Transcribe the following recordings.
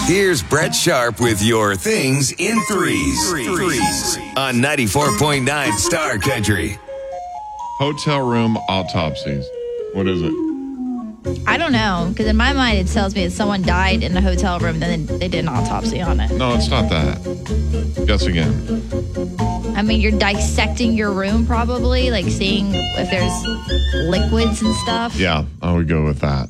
Here's Brett Sharp with your things in threes on 94.9 Star Country. Hotel room autopsies. What is it? I don't know, because in my mind it tells me that someone died in the hotel room, then they did an autopsy on it. No, it's not that. Guess again. I mean, you're dissecting your room probably, like seeing if there's liquids and stuff. Yeah, I would go with that.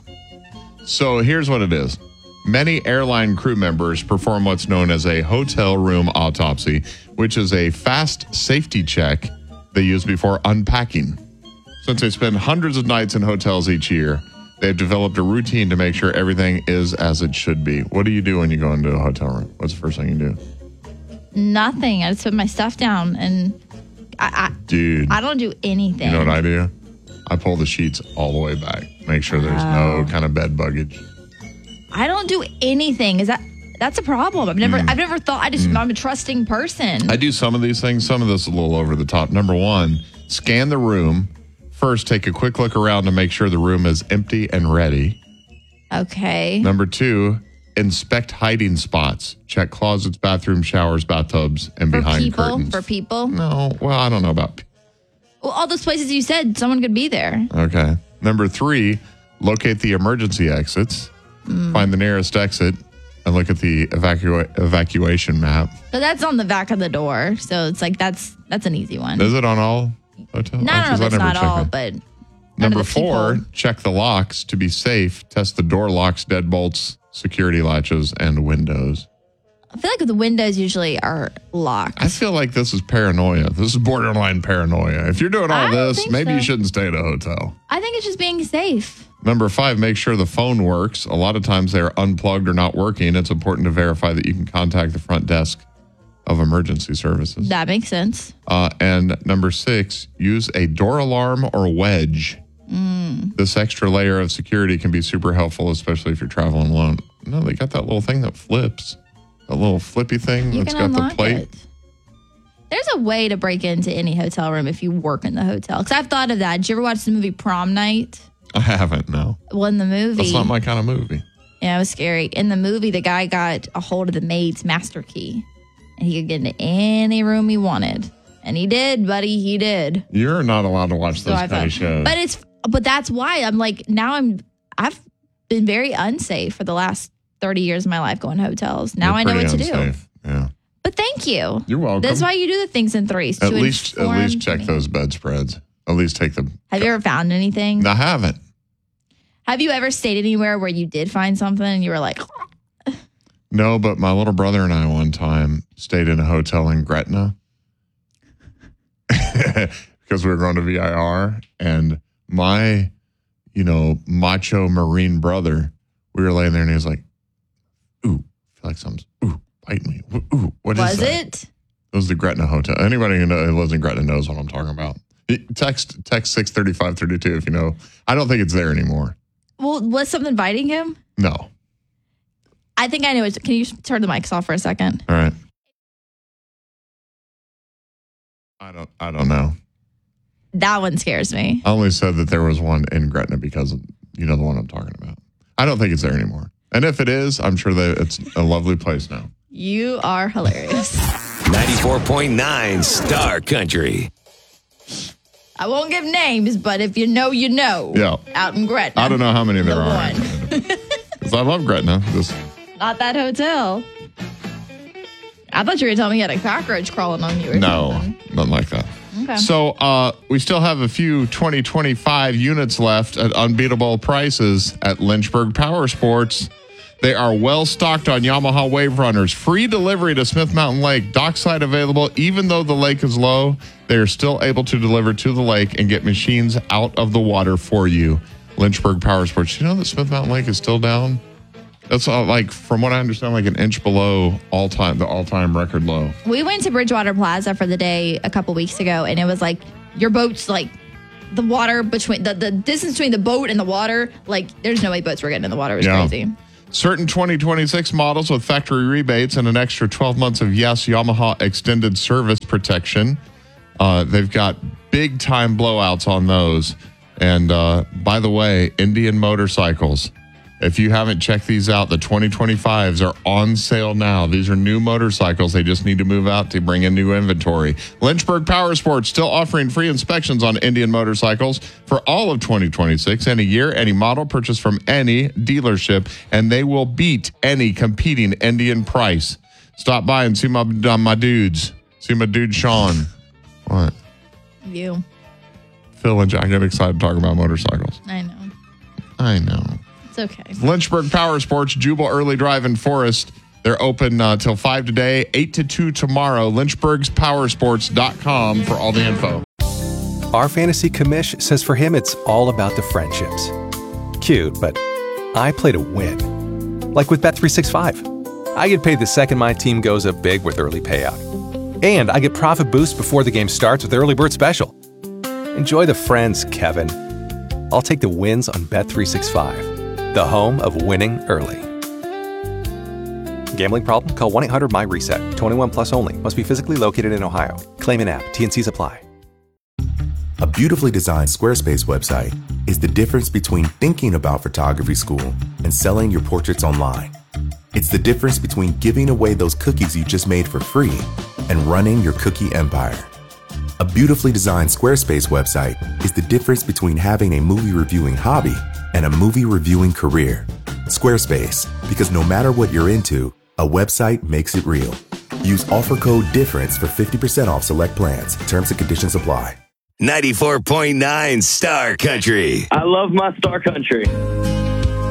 So here's what it is. Many airline crew members perform what's known as a hotel room autopsy, which is a fast safety check they use before unpacking. Since they spend hundreds of nights in hotels each year, they've developed a routine to make sure everything is as it should be. What do you do when you go into a hotel room? What's the first thing you do? Nothing. I just put my stuff down, and Dude, I don't do anything. you know what I do? I pull the sheets all the way back. Make sure there's no kind of bed buggage. I don't do anything. That's a problem? I've never thought. I'm a trusting person. I do some of these things. Some of this is a little over the top. Number one, scan the room. First, take a quick look around to make sure the room is empty and ready. Okay. Number two, inspect hiding spots. Check closets, bathrooms, showers, bathtubs, and behind curtains. For people? No. Well, I don't know about. Well, all those places you said, someone could be there. Okay. Number three, locate the emergency exits. Find the nearest exit and look at the evacuation map. So that's on the back of the door. So it's like that's an easy one. Is it on all hotels? No, I don't know if it's not all, but Number four, check the locks to be safe. Test the door locks, deadbolts, security latches, and windows. I feel like the windows usually are locked. I feel like this is paranoia. This is borderline paranoia. If you're doing all this, maybe you shouldn't stay at a hotel. I think it's just being safe. Number five, make sure the phone works. A lot of times they're unplugged or not working. It's important to verify that you can contact the front desk of emergency services. That makes sense. And number six, use a door alarm or wedge. This extra layer of security can be super helpful, especially if you're traveling alone. No, they got that little thing that flips. A little flippy thing You that's can got the unlock plate. it. There's a way to break into any hotel room if you work in the hotel. Because I've thought of that. Did you ever watch the movie Prom Night? I haven't, no. Well, in the movie. That's not my kind of movie. Yeah, it was scary. In the movie, the guy got a hold of the maid's master key. And he could get into any room he wanted. And he did, buddy. He did. You're not allowed to watch those kind of shows. But that's why I'm like, I've been very unsafe for the last 30 years of my life going to hotels. Now I know what to do. Yeah. But thank you. You're welcome. That's why you do the things in threes. At least check those bedspreads. At least take them. Have you ever found anything? I haven't. Have you ever stayed anywhere where you did find something and you were like, No, but my little brother and I one time stayed in a hotel in Gretna because we were going to VIR, and my, macho Marine brother, we were laying there and he was like, ooh, I feel like something's, biting me. Ooh, what is that? Was it? It was the Gretna Hotel. Anybody who lives in Gretna knows what I'm talking about. Text 63532 if you know. I don't think it's there anymore. Well, was something biting him? No. I think I know it. Can you turn the mics off for a second? All right. I don't know. That one scares me. I only said that there was one in Gretna because of, the one I'm talking about. I don't think it's there anymore. And if it is, I'm sure that it's a lovely place now. You are hilarious. 94.9 Star Country. I won't give names, but if you know, you know. Yeah. Out in Gretna. I don't know how many there are. One. Because I love Gretna. Not that hotel. I thought you were going to tell me you had a cockroach crawling on you or something. Nothing like that. Okay. So we still have a few 2025 units left at unbeatable prices at Lynchburg Power Sports. They are well stocked on Yamaha Wave Runners. Free delivery to Smith Mountain Lake. Dockside available. Even though the lake is low, they are still able to deliver to the lake and get machines out of the water for you. Lynchburg Power Sports. You know that Smith Mountain Lake is still down? That's from what I understand, like an inch below the all-time record low. We went to Bridgewater Plaza for the day a couple weeks ago, and it was like your boat's like the water between the distance between the boat and the water. Like there's no way boats were getting in the water. It was crazy. Certain 2026 models with factory rebates and an extra 12 months of Yamaha extended service protection. They've got big time blowouts on those. And by the way, Indian Motorcycles. If you haven't checked these out, the 2025s are on sale now. These are new motorcycles. They just need to move out to bring in new inventory. Lynchburg Power Sports still offering free inspections on Indian motorcycles for all of 2026. Any year, any model, purchased from any dealership, and they will beat any competing Indian price. Stop by and see my dudes. See my dude, Sean. What? You. Phil and Jack get excited to talk about motorcycles. I know. It's okay. Lynchburg Power Sports, Jubal Early Drive in Forest. They're open till 5 today, 8 to 2 tomorrow. LynchburgsPowersports.com for all the info. Our fantasy commish says for him, it's all about the friendships. Cute, but I play to win. Like with Bet365. I get paid the second my team goes up big with early payout. And I get profit boost before the game starts with Early Bird Special. Enjoy the friends, Kevin. I'll take the wins on Bet365, the home of winning early. Gambling problem? Call 1-800-MY-RESET. 21 plus only. Must be physically located in Ohio. Claim an app. T&Cs apply. A beautifully designed Squarespace website is the difference between thinking about photography school and selling your portraits online. It's the difference between giving away those cookies you just made for free and running your cookie empire. A beautifully designed Squarespace website is the difference between having a movie reviewing hobby and a movie reviewing career. Squarespace, because no matter what you're into, a website makes it real. Use offer code DIFFERENCE for 50% off select plans. Terms and conditions apply. 94.9 Star Country. I love my Star Country.